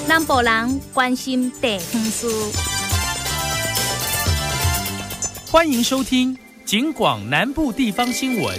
南部人关心地方事。 欢迎收听警广南部地方新闻。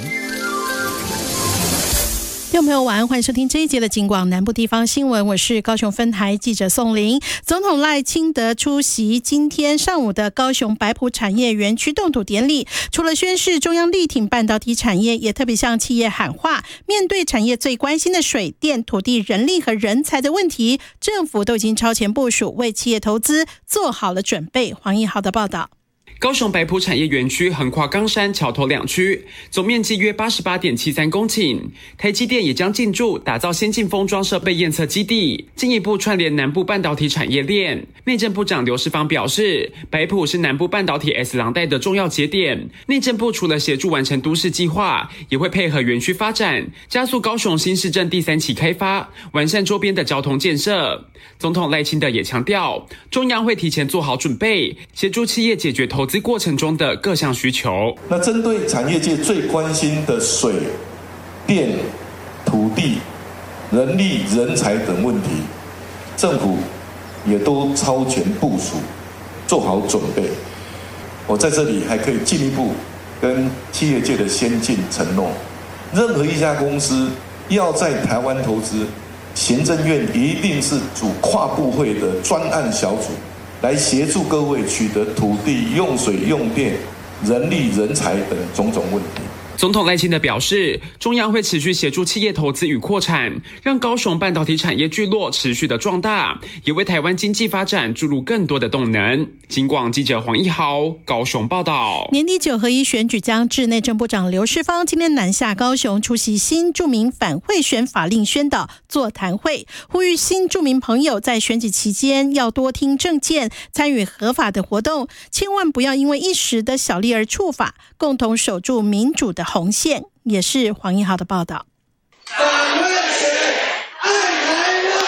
听众朋友晚安，欢迎收听这一节的警广南部地方新闻，我是高雄分台记者宋玲。总统赖清德出席今天上午的高雄白埔产业园区动土典礼，除了宣示中央力挺半导体产业，也特别向企业喊话，面对产业最关心的水电、土地、人力和人才的问题，政府都已经超前部署，为企业投资做好了准备。黄义豪的报道。 高雄白埔产业园区横跨冈山、桥头两区，总面积约 88.73 公顷。台积电也将进驻，打造先进封装设备验测基地，进一步串联南部半导体产业链。内政部长刘世芳表示，白埔是南部半导体 S 廊带的重要节点。内政部除了协助完成都市计划，也会配合园区发展，加速高雄新市镇第3期开发，完善周边的交通建设。总统赖清德也强调，中央会提前做好准备，协助企业解决投资过程中的各项需求。 那针对产业界最关心的水、电、土地、人力、人才等问题，政府也都超前部署，做好准备。我在这里还可以进一步跟企业界的先进承诺，任何一家公司要在台湾投资，行政院一定是组跨部会的专案小组，来协助各位取得土地、用水、用电、人力、人才等种种问题。 总统赖清德表示，中央会持续协助企业投资与扩产，让高雄半导体产业聚落持续的壮大，也为台湾经济发展注入更多的动能。警广记者黄义豪高雄报道。 年底9合1选举将至，内政部长刘世芳今天南下高雄出席新住民反贿选法令宣导座谈会，呼吁新住民朋友在选举期间要多听政见，参与合法的活动，千万不要因为一时的小利而触法，共同守住民主的红线。也是黄义豪的报道。 反贿选，爱台湾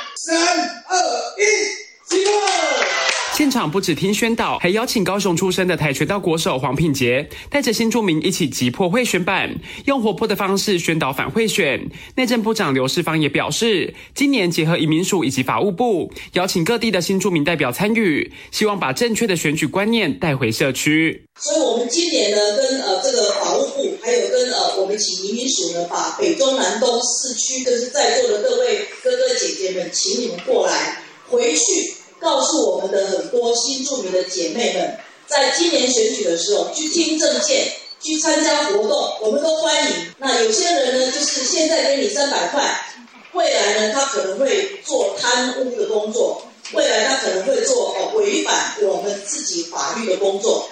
，3、2、1，起步！ 现场不只听宣导，还邀请高雄出生的跆拳道国手黄品杰，带着新住民一起击破贿选板，用活泼的方式宣导反贿选。内政部长刘世芳也表示，今年结合移民署以及法务部，邀请各地的新住民代表参与，希望把正确的选举观念带回社区。 所以我们今年呢，跟这个法务部，还有跟我们请移民署呢，把北中南东4区，就是在座的各位哥哥姐姐们，请你们过来，回去告诉我们的很多新住民的姐妹们，在今年选举的时候去听政见，去参加活动，我们都欢迎。那有些人呢，就是现在给你300块，未来呢，他可能会做贪污的工作，未来他可能会做违反我们自己法律的工作。